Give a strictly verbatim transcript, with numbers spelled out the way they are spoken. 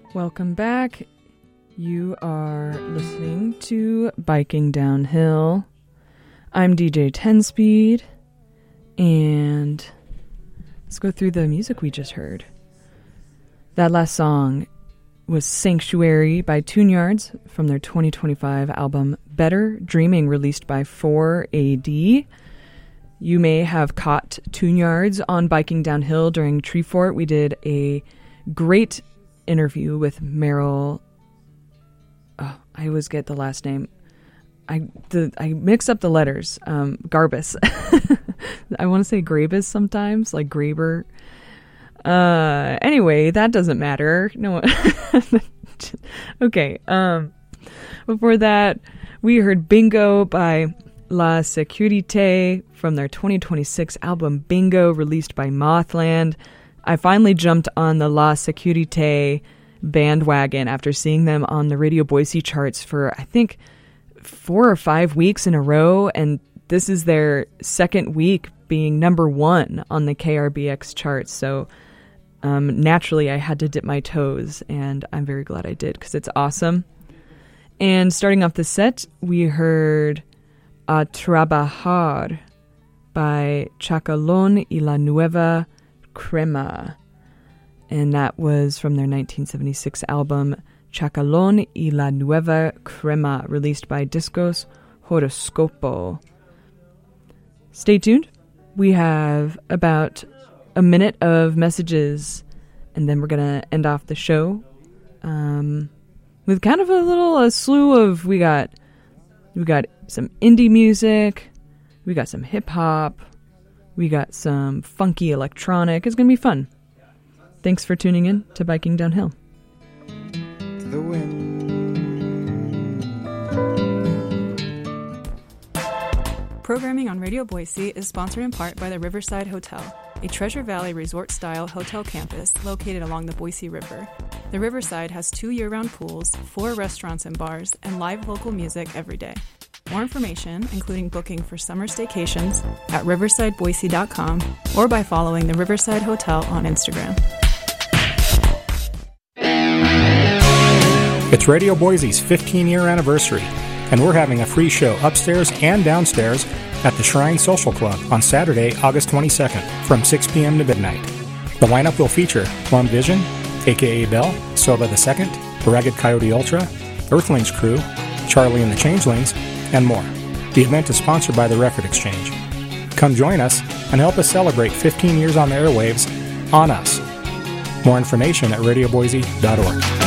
Welcome back. You are listening to Biking Downhill. I'm D J ten Speed, and let's go through the music we just heard. That last song was Sanctuary by Tune-Yards from their twenty twenty-five album Better Dreaming, released by four A D. You may have caught Tune-Yards on Biking Downhill during Treefort. We did a great interview with Meryl. Oh, I always get the last name. I the I mix up the letters. Um, Garbus. I want to say Grabus sometimes, like Graber. Uh, anyway, that doesn't matter. No. Okay. Um, before that, we heard Bingo by La Sécurité from their twenty twenty-six album Bingo, released by Mothland. I finally jumped on the La Sécurité bandwagon after seeing them on the Radio Boise charts for, I think, four or five weeks in a row, and this is their second week being number one on the K R B X charts, so um, naturally I had to dip my toes, and I'm very glad I did, because it's awesome. And starting off the set, we heard A Trabajar by Chacalón y la Nueva Crema, and that was from their nineteen seventy-six album Chacalón y la Nueva Crema, released by Discos Horoscopo. Stay tuned. We have about a minute of messages, and then we're going to end off the show um, with kind of a little a slew of, we got we got some indie music, we got some hip-hop, we got some funky electronic. It's going to be fun. Thanks for tuning in to Biking Downhill. The wind. Programming on Radio Boise is sponsored in part by the Riverside Hotel, a Treasure Valley resort-style hotel campus located along the Boise River. The Riverside has two year-round pools, four restaurants and bars, and live local music every day. More information, including booking for summer staycations, at riverside boise dot com or by following the Riverside Hotel on Instagram. It's Radio Boise's fifteen-year anniversary, and we're having a free show upstairs and downstairs at the Shrine Social Club on Saturday, August twenty-second, from six p.m. to midnight. The lineup will feature Plum Vision, a k a. Bell, Silva the Second, Ragged Coyote Ultra, Earthlings Crew, Charlie and the Changelings, and more. The event is sponsored by the Record Exchange. Come join us and help us celebrate fifteen years on the airwaves on us. More information at radio boise dot org.